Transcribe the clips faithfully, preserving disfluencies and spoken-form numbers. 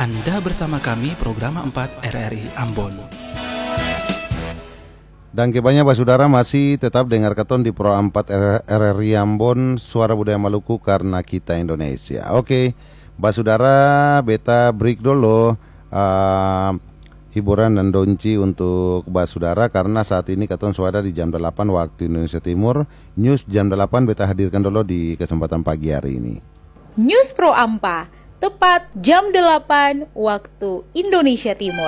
Anda bersama kami program empat R R I Ambon. Dan kebanyakan Pak Saudara masih tetap dengar keton di Pro empat R R I Ambon, Suara Budaya Maluku karena kita Indonesia. Oke, Pak Saudara, beta break dulu uh, hiburan dan donci untuk Pak Saudara karena saat ini keton suara di jam delapan waktu Indonesia Timur. News jam delapan beta hadirkan dulu di kesempatan pagi hari ini. News Pro Ampa, tepat jam delapan waktu Indonesia Timur.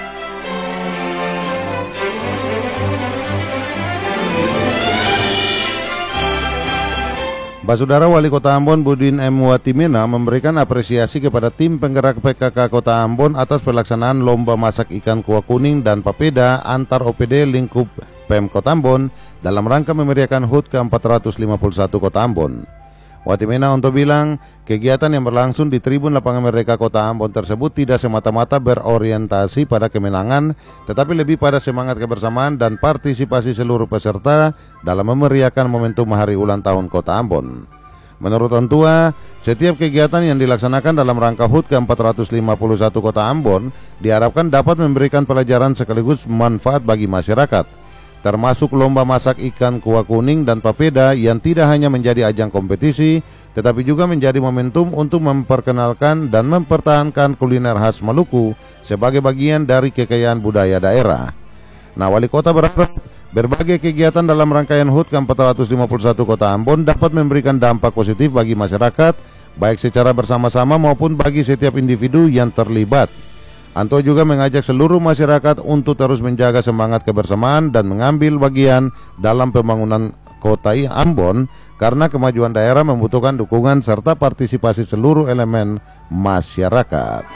Pak Saudara, Wali Kota Ambon Budin M. Watimena memberikan apresiasi kepada tim penggerak P K K Kota Ambon atas pelaksanaan lomba masak ikan kuah kuning dan papeda antar O P D lingkup Pemkot Ambon dalam rangka memeriahkan H U T ke empat ratus lima puluh satu Kota Ambon. Watimena untuk bilang, kegiatan yang berlangsung di Tribun Lapangan Merdeka Kota Ambon tersebut tidak semata-mata berorientasi pada kemenangan, tetapi lebih pada semangat kebersamaan dan partisipasi seluruh peserta dalam memeriahkan momentum hari ulang tahun Kota Ambon. Menurut Ontua, setiap kegiatan yang dilaksanakan dalam rangka H U T ke empat ratus lima puluh satu Kota Ambon diharapkan dapat memberikan pelajaran sekaligus manfaat bagi masyarakat, termasuk lomba masak ikan kuah kuning dan papeda yang tidak hanya menjadi ajang kompetisi, tetapi juga menjadi momentum untuk memperkenalkan dan mempertahankan kuliner khas Maluku sebagai bagian dari kekayaan budaya daerah. Nah, Wali Kota berharap berbagai kegiatan dalam rangkaian H U T ke empat ratus lima puluh satu Kota Ambon dapat memberikan dampak positif bagi masyarakat, baik secara bersama-sama maupun bagi setiap individu yang terlibat. Anto juga mengajak seluruh masyarakat untuk terus menjaga semangat kebersamaan dan mengambil bagian dalam pembangunan Kota Ambon karena kemajuan daerah membutuhkan dukungan serta partisipasi seluruh elemen masyarakat.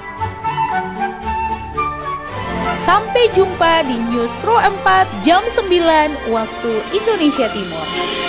Sampai jumpa di News Pro empat jam sembilan waktu Indonesia Timur.